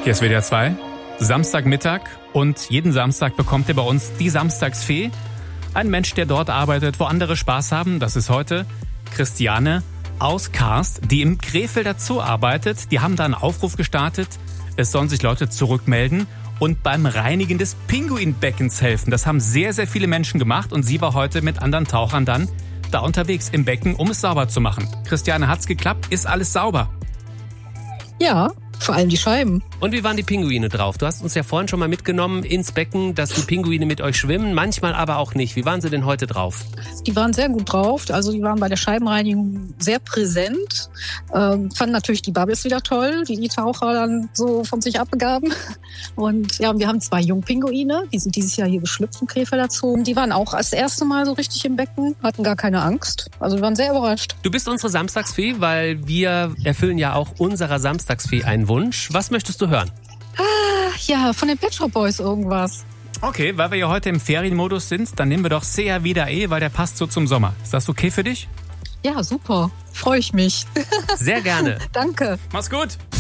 Hier ist WDR 2, Samstagmittag und jeden Samstag bekommt ihr bei uns die Samstagsfee. Ein Mensch, der dort arbeitet, wo andere Spaß haben. Das ist heute Christiane aus Karst, die im Krefelder Zoo arbeitet. Die haben da einen Aufruf gestartet. Es sollen sich Leute zurückmelden und beim Reinigen des Pinguinbeckens helfen. Das haben sehr, sehr viele Menschen gemacht und sie war heute mit anderen Tauchern dann da unterwegs im Becken, um es sauber zu machen. Christiane, hat's geklappt? Ist alles sauber? Ja, vor allem die Scheiben. Und wie waren die Pinguine drauf? Du hast uns ja vorhin schon mal mitgenommen ins Becken, dass die Pinguine mit euch schwimmen, manchmal aber auch nicht. Wie waren sie denn heute drauf? Die waren sehr gut drauf. Also die waren bei der Scheibenreinigung sehr präsent. Fanden natürlich die Bubbles wieder toll, die die Taucher dann so von sich abbegaben. Und ja, wir haben 2 Jungpinguine, die sind dieses Jahr hier geschlüpft im Krefelder Zoo. Die waren auch das erste Mal so richtig im Becken, hatten gar keine Angst. Also wir waren sehr überrascht. Du bist unsere Samstagsfee, weil wir erfüllen ja auch unserer Samstagsfee einen Wunsch. Was möchtest du hören? Ja, von den Pet Shop Boys irgendwas. Okay, weil wir ja heute im Ferienmodus sind, dann nehmen wir doch Sea Vida weil der passt so zum Sommer. Ist das okay für dich? Ja, super. Freue ich mich. Sehr gerne. Danke. Mach's gut.